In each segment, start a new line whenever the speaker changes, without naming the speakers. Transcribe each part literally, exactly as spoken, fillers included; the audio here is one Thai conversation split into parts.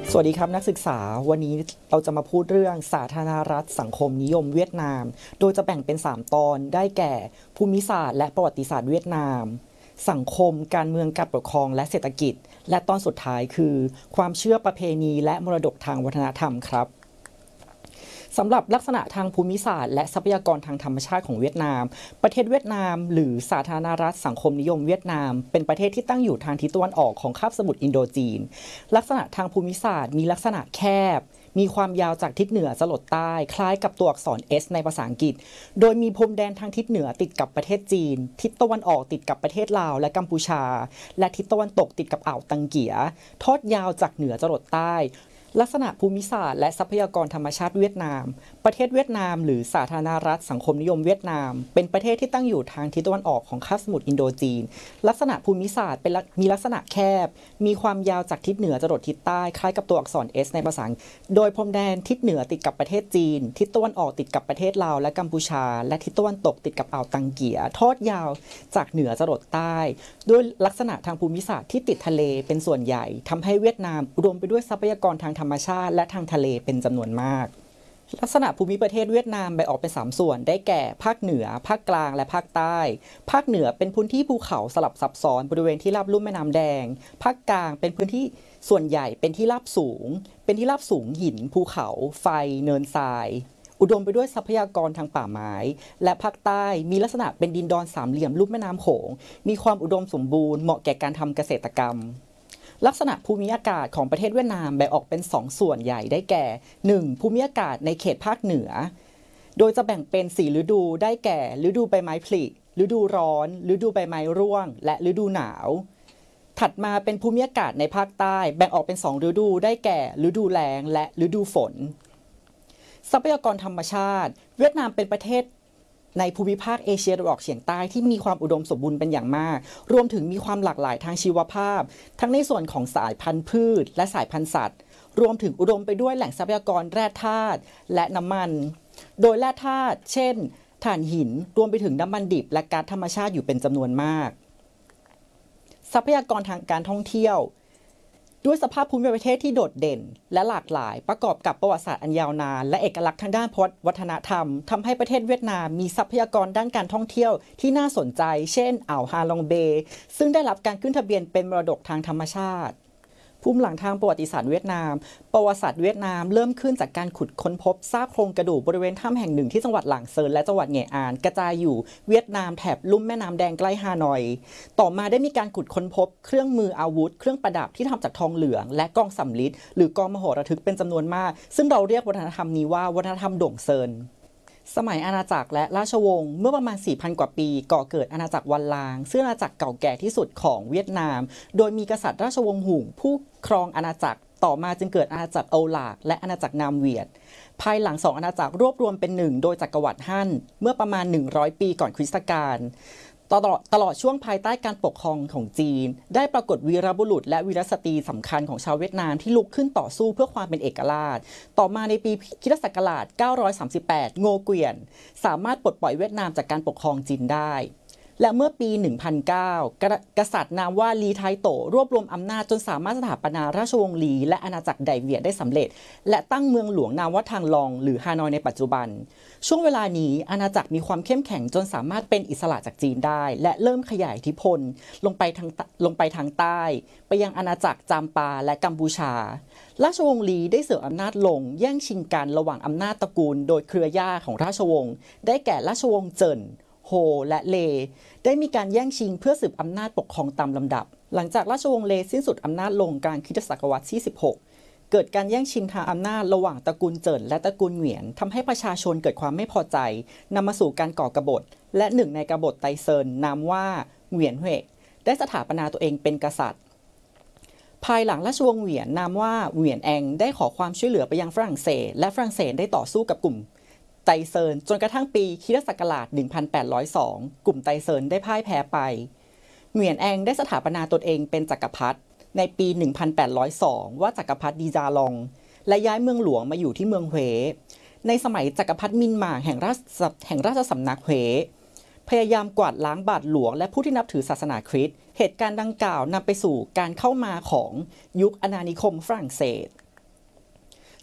สวัสดีครับนักศึกษาวันนี้เราจะมาพูดเรื่องสาธารณรัฐสังคมนิยมเวียดนามโดยจะแบ่งเป็นสามตอนได้แก่ภูมิศาสตร์และประวัติศาสตร์เวียดนามสังคมการเมืองการปกครองและเศรษฐกิจและตอนสุดท้ายคือความเชื่อประเพณีและมรดกทางวัฒนธรรมครับสำหรับลักษณะทางภูมิศาสตร์และทรัพยากรทางธรรมชาติของเวียดนามประเทศเวียดนามหรือสาธารณรัฐสังคมนิยมเวียดนามเป็นประเทศที่ตั้งอยู่ทางทิศตะวันออกของคาบสมุทรอินโดจีนลักษณะทางภูมิศาสตร์มีลักษณะแคบมีความยาวจากทิศเหนือจรดใต้คล้ายกับตัวอักษร S ในภาษาอังกฤษโดยมีพรมแดนทางทิศเหนือติดกับประเทศจีนทิศตะวันออกติดกับประเทศลาวและกัมพูชาและทิศตะวันตกติดกับอ่าวตังเกียทอดยาวจากเหนือจรดใต้ลักษณะภูมิศาสตร์และทรัพยากรธรรมชาติเวียดนามประเทศเวียดนามหรือสาธารณรัฐสังคมนิยมเวียดนามเป็นประเทศที่ตั้งอยู่ทางทิศตะวันออกของคาบสมุทรอินโดจีนลักษณะภูมิศาสตร์เป็นมีลักษณะแคบมีความยาวจากทิศเหนือจรดทิศใต้คล้ายกับตัวอักษร S ในภาษาโดยพรมแดนทิศเหนือติดกับประเทศจีนทิศตะวันออกติดกับประเทศลาวและกัมพูชาและทิศตะวันตกติดกับอ่าวตังเกียทอดยาวจากเหนือจรดใต้ด้วยลักษณะทางภูมิศาสตร์ที่ติดทะเลเป็นส่วนใหญ่ทำให้เวียดนามอุดมไปด้วยทรัพยากรทางธรรมชาติและทางทะเลเป็นจำนวนมากลักษณะภูมิประเทศเวียดนามแบ่งออกเป็นสามส่วนได้แก่ภาคเหนือภาคกลางและภาคใต้ภาคเหนือเป็นพื้นที่ภูเขาสลับซับซ้อนบริเวณที่ราบลุ่มแม่น้ำแดงภาคกลางเป็นพื้นที่ส่วนใหญ่เป็นที่ราบสูงเป็นที่ราบสูงหินภูเขาไฟเนินทรายอุดมไปด้วยทรัพยากรทางป่าไม้และภาคใต้มีลักษณะเป็นดินดอนสามเหลี่ยมลุ่มแม่น้ำโขงมีความอุดมสมบูรณ์เหมาะแก่การทำเกษตรกรรมลักษณะภูมิอากาศของประเทศเวียดนามแบ่งออกเป็นสองส่วนใหญ่ได้แก่ หนึ่ง ภูมิอากาศในเขตภาคเหนือโดยจะแบ่งเป็นสี่ฤดูได้แก่ฤดูใบไม้ผลิฤดูร้อนฤดูใบไม้ร่วงและฤดูหนาวถัดมาเป็นภูมิอากาศในภาคใต้แบ่งออกเป็นสองฤดูได้แก่ฤดูแล้งและฤดูฝนทรัพยากรธรรมชาติเวียดนามเป็นประเทศในภูมิภาคเอเชียตะวันออกเฉียงใต้ที่มีความอุดมสมบูรณ์เป็นอย่างมากรวมถึงมีความหลากหลายทางชีวภาพทั้งในส่วนของสายพันธุ์พืชและสายพันธุ์สัตว์รวมถึงอุดมไปด้วยแหล่งทรัพยากรแร่ธาตุและน้ำมันโดยแร่ธาตุเช่นถ่านหินรวมไปถึงน้ำมันดิบและก๊าซธรรมชาติอยู่เป็นจำนวนมากทรัพยากรทางการท่องเที่ยวด้วยสภาพภูมิประเทศที่โดดเด่นและหลากหลายประกอบกับประวัติศาสตร์อันยาวนานและเอกลักษณ์ทางด้านวัฒนธรรมทำให้ประเทศเวียดนามมีทรัพยากรด้านการท่องเที่ยวที่น่าสนใจเช่นอ่าวฮาลองเบย์ซึ่งได้รับการขึ้นทะเบียนเป็นมรดกทางธรรมชาติภูมิหลังทางประวัติศาสตร์เวียดนามประวัติศาสตร์เวียดนามเริ่มขึ้นจากการขุดค้นพบซากโครงกระดูกบริเวณถ้ำแห่งหนึ่งที่จังหวัดหลางเซินและจังหวัดเหงอานกระจายอยู่เวียดนามแถบลุ่มแม่น้ำแดงใกล้ฮานอยต่อมาได้มีการขุดค้นพบเครื่องมืออาวุธเครื่องประดับที่ทำจากทองเหลืองและกองสำริดหรือกองมโหระทึกเป็นจำนวนมากซึ่งเราเรียกวัฒนธรรมนี้ว่าวัฒนธรรมด่งเซินสมัยอาณาจักรและราชวงศ์เมื่อประมาณ สี่พัน กว่าปีก่อเกิดอาณาจักรวัลลางซึ่งอาณาจักรเก่าแก่ที่สุดของเวียดนามโดยมีกษัตริย์ราชวงศ์หุ่งผู้ครองอาณาจักรต่อมาจึงเกิดอาณาจักรโอหลากและอาณาจักรนามเวียดภายหลังสองอาณาจักรรวบรวมเป็นหนึ่งโดยจักรวรรดิฮั่นเมื่อประมาณหนึ่งร้อยปีก่อนคริสตกาลตลอดตลอดช่วงภายใต้การปกครองของจีนได้ปรากฏวีรบุรุษและวีรสตรีสำคัญของชาวเวียดนามที่ลุกขึ้นต่อสู้เพื่อความเป็นเอกราชต่อมาในปีคริสตศักราชเก้าร้อยสามสิบแปดโงเกวียนสามารถปลดปล่อยเวียดนามจากการปกครองจีนได้และเมื่อปี หนึ่งพันเก้าร้อย กษัตริย์นามว่าลีไทโตรวบรวมอำนาจจนสามารถสถาปนาราชวงศ์ลีและอาณาจักรไดเวียดได้สำเร็จและตั้งเมืองหลวงนามว่าทางลองหรือฮานอยในปัจจุบันช่วงเวลานี้อาณาจักรมีความเข้มแข็งจนสามารถเป็นอิสระจากจีนได้และเริ่มขยายอิทธิพลลงไปทางลงไปทางใต้ไปยังอาณาจักรจามปาและกัมพูชาราชวงศ์ลีได้เสริมอำนาจลงแย่งชิงกันระหว่างอำนาจตระกูลโดยเครือญาติของราชวงศ์ได้แก่ราชวงศ์เจินโฮและเลได้มีการแย่งชิงเพื่อสืบอำนาจปกครองตามลำดับหลังจากราชวงศ์เลสิ้นสุดอำนาจลงกลางคริสตศตวรรษที่สิบหกเกิดการแย่งชิงทางอำนาจระหว่างตระกูลเจินและตระกูลเหวียนทำให้ประชาชนเกิดความไม่พอใจนำมาสู่การก่อกบฏและหนึ่งในกบฏไตเซินนามว่าเหวียนเฮกได้สถาปนาตัวเองเป็นกษัตริย์ภายหลังราชวงศ์เหวียนนามว่าเหวียนแองได้ขอความช่วยเหลือไปยังฝรั่งเศสและฝรั่งเศสได้ต่อสู้กับกลุ่มไตเซินจนกระทั่งปีคริสตศักราช หนึ่งพันแปดร้อยสอง กลุ่มไตเซินได้พ่ายแพ้ไปเหวียนแองได้สถาปนาตนเองเป็นจักรพรรดิในปี หนึ่งพันแปดร้อยสอง ว่าจักรพรรดิดีจาลองและย้ายเมืองหลวงมาอยู่ที่เมืองเฮในสมัยจักรพรรดิมินหม่างแห่งราชแห่งราชสำนักเฮพยายามกวาดล้างบาทหลวงและผู้ที่นับถือศาสนาคริสต์เหตุการณ์ดังกล่าวนำไปสู่การเข้ามาของยุคอาณานิคมฝรั่งเศส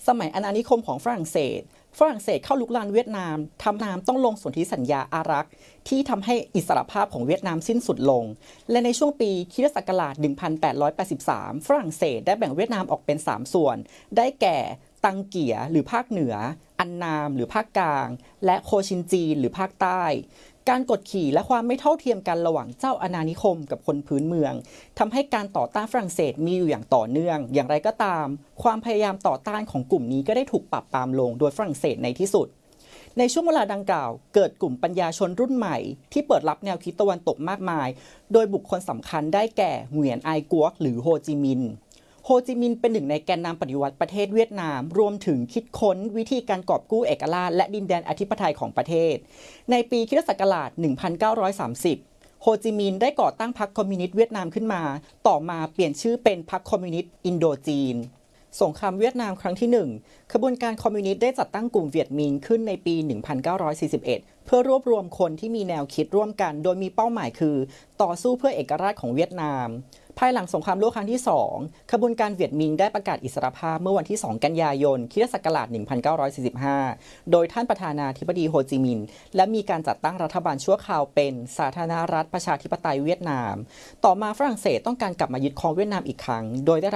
สมัยอาณานิคมของฝรั่งเศสฝรั่งเศสเข้าลุกลานเวียดนามทำนามต้องลงสนธิสัญญาอารักษ์ที่ทำให้อิสรภาพของเวียดนามสิ้นสุดลงและในช่วงปีคริสตศักราช หนึ่งพันแปดร้อยแปดสิบสาม ฝรั่งเศสได้แบ่งเวียดนามออกเป็นสามส่วนได้แก่ตังเกียหรือภาคเหนืออันนามหรือภาคกลางและโคชินจีนหรือภาคใต้การกดขี่และความไม่เท่าเทียมกันระหว่างเจ้าอาณานิคมกับคนพื้นเมืองทำให้การต่อต้านฝรั่งเศสมีอยู่อย่างต่อเนื่องอย่างไรก็ตามความพยายามต่อต้านของกลุ่มนี้ก็ได้ถูกปราบปรามลงโดยฝรั่งเศสในที่สุดในช่วงเวลาดังกล่าวเกิดกลุ่มปัญญาชนรุ่นใหม่ที่เปิดรับแนวคิดตะวันตกมากมายโดยบุคคลสำคัญได้แก่เหวียนไอกัวกหรือโฮจิมินห์โฮจิมินห์เป็นหนึ่งในแกนนำปฏิวัติประเทศเวียดนามรวมถึงคิดค้นวิธีการกอบกู้เอกราชและดินแดนอธิปไตยของประเทศในปีคริสตศักราช หนึ่งพันเก้าร้อยสามสิบ โฮจิมินห์ได้ก่อตั้งพรรคคอมมิวนิสต์เวียดนามขึ้นมาต่อมาเปลี่ยนชื่อเป็นพรรคคอมมิวนิสต์อินโดจีนสงครามเวียดนามครั้งที่หนึ่งขบวนการคอมมิวนิสต์ได้จัดตั้งกลุ่มเวียดมิงขึ้นในปี หนึ่งพันเก้าร้อยสี่สิบเอ็ด เพื่อรวบรวมคนที่มีแนวคิดร่วมกันโดยมีเป้าหมายคือต่อสู้เพื่อเอกราชของเวียดนามภายหลังสงครามโลกครั้งที่สองขบวนการเวียดมิงได้ประกาศอิสรภาพเมื่อวันที่สองกันยายนคริสตศักราช หนึ่งพันเก้าร้อยสี่สิบห้า โดยท่านประธานาธิบดีโฮจิมินห์และมีการจัดตั้งรัฐบาลชั่วคราวเป็นสาธารณรัฐประชาธิปไตยเวียดนามต่อมาฝรั่งเศสต้องการกลับมายึดครองเวียดนามอีกครั้งโดยได้